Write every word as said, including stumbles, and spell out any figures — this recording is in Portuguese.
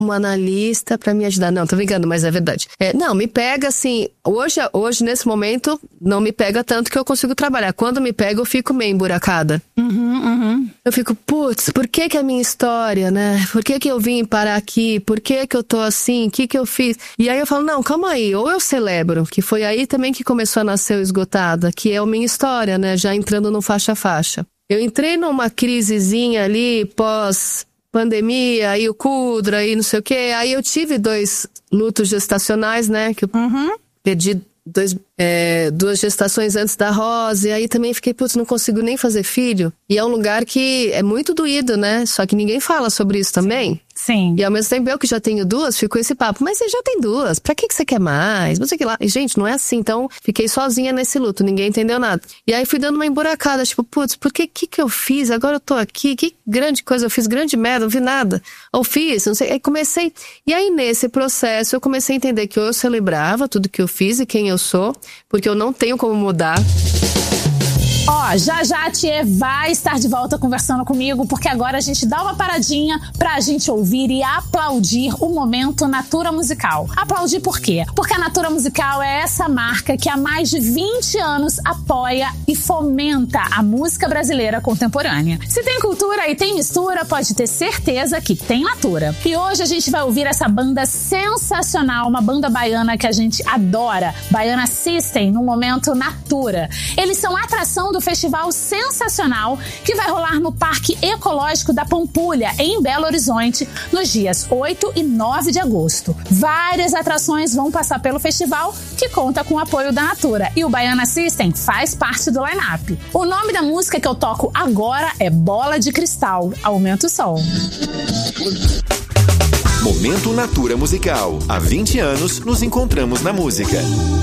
uma analista pra me ajudar. Não, tô brincando, mas é verdade. É, não, me pega assim, hoje, hoje, nesse momento, não me pega tanto que eu consigo trabalhar. Quando me pega, eu fico meio emburacada. Uhum, uhum. Eu fico, putz, por que que a minha história, né? Por que que eu vim parar aqui? Por que que eu tô assim? O que que eu fiz? E aí eu falo, não, calma aí. Ou eu celebro, que foi aí também que começou a nascer o Esgotada, que é a minha história, né? Já entrando no faixa-faixa. Eu entrei numa crisezinha ali, pós... pandemia, aí o Kudra, aí não sei o quê. Aí eu tive dois lutos gestacionais, né? Que eu uhum. perdi dois, é, duas gestações antes da Rosa. E aí também fiquei, putz, não consigo nem fazer filho. E é um lugar que é muito doído, né? Só que ninguém fala sobre isso também. Sim. E ao mesmo tempo eu que já tenho duas, ficou esse papo. Mas você já tem duas, pra que que você quer mais? Não sei o que lá. E, gente, não é assim. Então, fiquei sozinha nesse luto, ninguém entendeu nada. E aí fui dando uma emburacada, tipo, putz, por que que que eu fiz? Agora eu tô aqui, que grande coisa eu fiz, grande merda, não vi nada. Ou fiz, não sei. Aí comecei... E aí nesse processo eu comecei a entender que eu celebrava tudo que eu fiz e quem eu sou, porque eu não tenho como mudar. Ó, já já a Thier vai estar de volta conversando comigo, porque agora a gente dá uma paradinha pra gente ouvir e aplaudir o momento Natura Musical. Aplaudir por quê? Porque a Natura Musical é essa marca que há mais de vinte anos apoia e fomenta a música brasileira contemporânea. Se tem cultura e tem mistura, pode ter certeza que tem Natura. E hoje a gente vai ouvir essa banda sensacional, uma banda baiana que a gente adora, Baiana System, no momento Natura. Eles são a atração do festival sensacional que vai rolar no Parque Ecológico da Pampulha, em Belo Horizonte, nos dias oito e nove de agosto. Várias atrações vão passar pelo festival, que conta com o apoio da Natura, e o Baiana System faz parte do line-up. O nome da música que eu toco agora é Bola de Cristal. Aumenta o som. Momento Natura Musical. Há vinte anos nos encontramos na música.